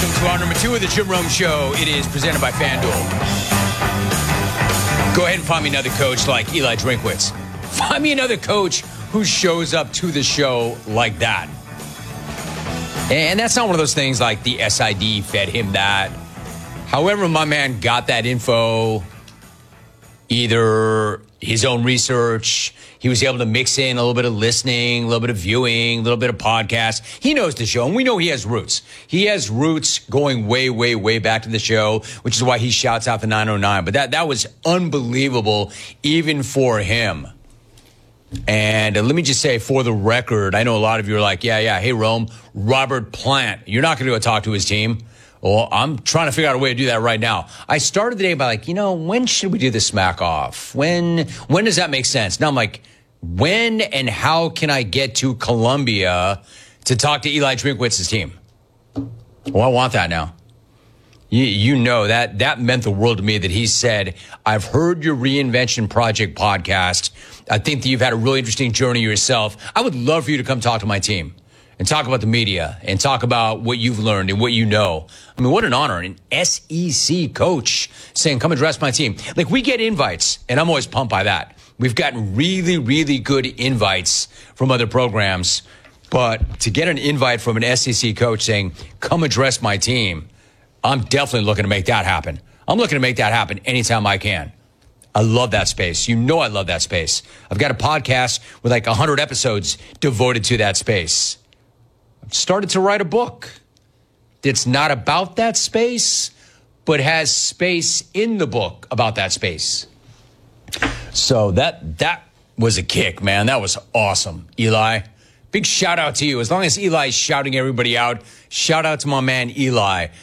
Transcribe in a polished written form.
to hour number 2 of the Jim Rome Show. It is presented by FanDuel. Go ahead and find me another coach like Eli Drinkwitz. Find me another coach who shows up to the show like that. And that's not one of those things like the SID fed him that. However, my man got that info, either his own research, he was able to mix in a little bit of listening, a little bit of viewing, a little bit of podcast. He knows the show, and we know he has roots. He has roots going way, way, way back to the show, which is why he shouts out the 909. But that was unbelievable, even for him. And let me just say, for the record, I know a lot of you are like, yeah, hey, Rome, Robert Plant, you're not going to go talk to his team. Well, I'm trying to figure out a way to do that right now. I started the day by when should we do the smack off? When does that make sense? Now I'm like, when and how can I get to Columbia to talk to Eli Drinkwitz's team? Well, I want that now. You know that meant the world to me that he said, I've heard your Reinvention Project podcast. I think that you've had a really interesting journey yourself. I would love for you to come talk to my team and talk about the media and talk about what you've learned and what you know. I mean, what an honor. An SEC coach saying, come address my team. Like, we get invites, and I'm always pumped by that. We've gotten really, really good invites from other programs. But to get an invite from an SEC coach saying, come address my team, I'm definitely looking to make that happen. I'm looking to make that happen anytime I can. I love that space. You know I love that space. I've got a podcast with like 100 episodes devoted to that space. I've started to write a book that's not about that space, but has space in the book about that space. So that was a kick, man. That was awesome, Eli. Big shout out to you. As long as Eli's shouting everybody out, shout out to my man Eli.